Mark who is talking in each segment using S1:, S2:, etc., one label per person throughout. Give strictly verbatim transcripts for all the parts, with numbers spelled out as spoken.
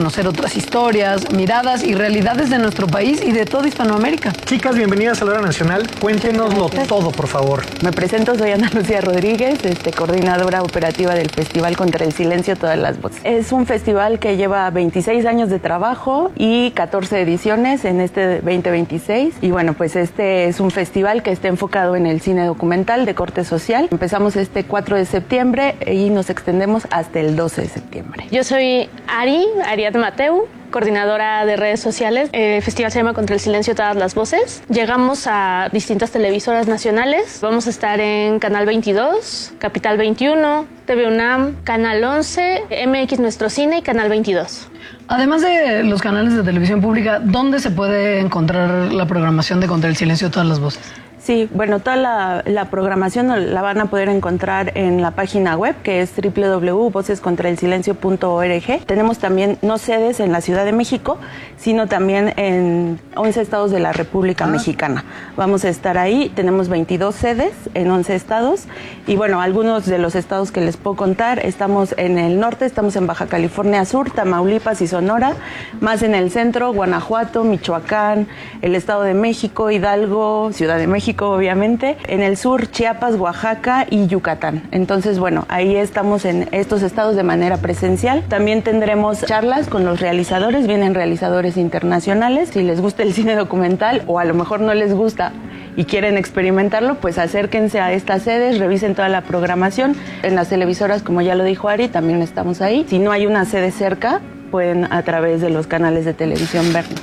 S1: Conocer otras historias, miradas y realidades de nuestro país y de toda Hispanoamérica.
S2: Chicas, bienvenidas a la Hora Nacional. Cuéntenoslo todo, por favor.
S3: Me presento, soy Ana Lucía Rodríguez, este, coordinadora operativa del Festival Contra el Silencio Todas las Voces. Es un festival que lleva veintiséis años de trabajo y catorce ediciones en este veinte veintiséis. Y bueno, pues este es un festival que está enfocado en el cine documental de corte social. Empezamos este cuatro de septiembre y nos extendemos hasta el doce de septiembre.
S4: Yo soy Ari, Ariadna Mateu, coordinadora de redes sociales. El festival se llama Contra el Silencio Todas las Voces. Llegamos a distintas televisoras nacionales. Vamos a estar en Canal veintidós, Capital veintiuno, T V UNAM, Canal once, M X Nuestro Cine y Canal veintidós.
S1: Además de los canales de televisión pública, ¿dónde se puede encontrar la programación de Contra el Silencio Todas las Voces?
S3: Sí, bueno, toda la, la programación la van a poder encontrar en la página web, que es doble u doble u doble u punto voces contra el silencio punto org. Tenemos también no sedes en la Ciudad de México, sino también en once estados de la República ah. Mexicana. Vamos a estar ahí, tenemos veintidós sedes en once estados y bueno, algunos de los estados que les puedo contar, estamos en el norte, estamos en Baja California Sur, Tamaulipas y Sonora, más en el centro, Guanajuato, Michoacán, el Estado de México, Hidalgo, Ciudad de México, obviamente, en el sur, Chiapas, Oaxaca y Yucatán. Entonces, bueno, ahí estamos en estos estados de manera presencial. También tendremos charlas con los realizadores, vienen realizadores internacionales. Si les gusta el cine documental o a lo mejor no les gusta y quieren experimentarlo, pues acérquense a estas sedes, revisen toda la programación. En las televisoras, como ya lo dijo Ari, también estamos ahí. Si no hay una sede cerca, pueden a través de los canales de televisión vernos.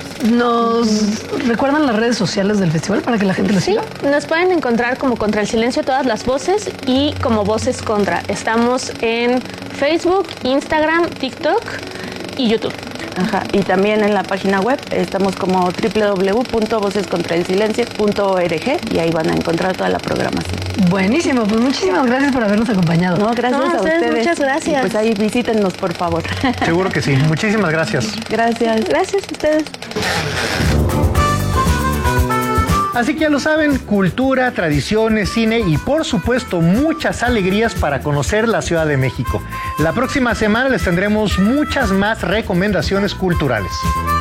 S1: ¿Nos recuerdan las redes sociales del festival para que la gente lo siga?
S4: Sí, nos pueden encontrar como Contra el Silencio Todas las Voces y como Voces Contra. Estamos en Facebook, Instagram, TikTok y YouTube.
S3: Ajá, y también en la página web estamos como doble u doble u doble u punto voces contra el silencio punto org y ahí van a encontrar toda la programación.
S1: Buenísimo, pues muchísimas gracias por habernos acompañado.
S3: No, gracias no, a ustedes, ustedes.
S4: Muchas gracias.
S3: Y pues ahí visítennos, por favor.
S2: Seguro que sí. Muchísimas gracias.
S3: Gracias.
S4: Gracias a ustedes.
S2: Así que ya lo saben, cultura, tradiciones, cine y por supuesto muchas alegrías para conocer la Ciudad de México. La próxima semana les tendremos muchas más recomendaciones culturales.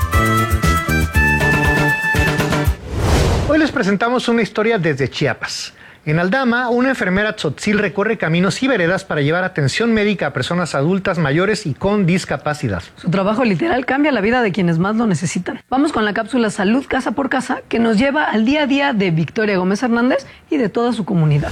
S2: Hoy les presentamos una historia desde Chiapas. En Aldama, una enfermera tzotzil recorre caminos y veredas para llevar atención médica a personas adultas mayores y con discapacidad.
S1: Su trabajo literal cambia la vida de quienes más lo necesitan. Vamos con la cápsula Salud Casa por Casa, que nos lleva al día a día de Victoria Gómez Hernández y de toda su comunidad.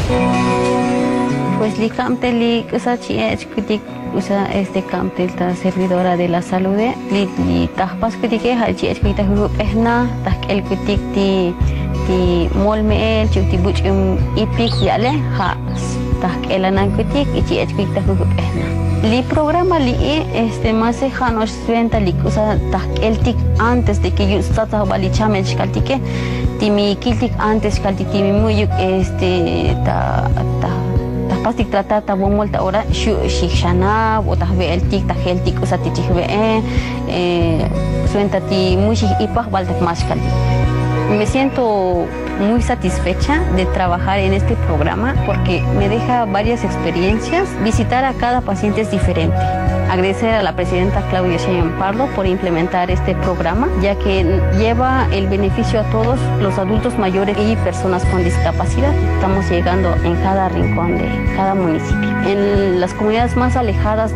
S5: Pues li camteli esa chiechkutik usa este camtel ta servidora de la salud li li tahpas kutike ha chiechkuita hu ehna tak el kutik ti ti molmeel chukti buchum ipik yale ha tak elanan kutik i chiechkuita hu ehna li programa li este más janos venta li usa tak el tik antes de que yo stata bali challenge kaltike ti mi kiltik antes kaltiki mi muyuk este ta ta pasti trata ta bomolta ora shu shishana o ta ve el tic ta gel tic usa ti ve eh suenta ti mushi ipah balta más caldi. Me siento muy satisfecha de trabajar en este programa porque me deja varias experiencias. Visitar a cada paciente es diferente. Agradecer a la presidenta Claudia Sheinbaum Pardo por implementar este programa, ya que lleva el beneficio a todos los adultos mayores y personas con discapacidad. Estamos llegando en cada rincón de cada municipio. En las comunidades más alejadas.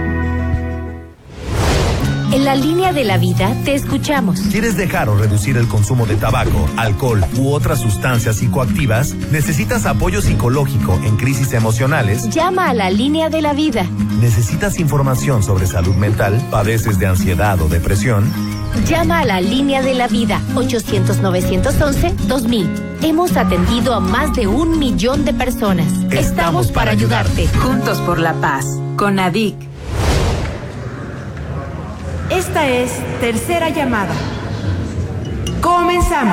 S6: En la línea de la vida te escuchamos.
S7: ¿Quieres dejar o reducir el consumo de tabaco, alcohol u otras sustancias psicoactivas? ¿Necesitas apoyo psicológico en crisis emocionales?
S6: Llama a la línea de la vida.
S7: ¿Necesitas información sobre salud mental? ¿Padeces de ansiedad o depresión?
S6: Llama a la línea de la vida ochocientos, novecientos once, dos mil. Hemos atendido a más de un millón de personas.
S7: Estamos,
S6: Estamos para, para ayudarte.
S8: Juntos por la paz. Con ADIC. Esta es Tercera Llamada. Comenzamos.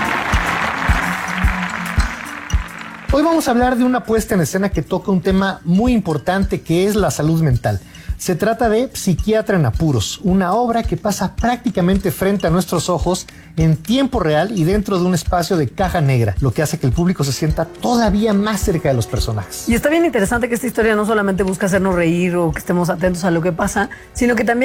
S2: Hoy vamos a hablar de una puesta en escena que toca un tema muy importante, que es la salud mental. Se trata de Psiquiatra en Apuros, una obra que pasa prácticamente frente a nuestros ojos en tiempo real y dentro de un espacio de caja negra, lo que hace que el público se sienta todavía más cerca de los personajes.
S1: Y está bien interesante que esta historia no solamente busca hacernos reír o que estemos atentos a lo que pasa, sino que también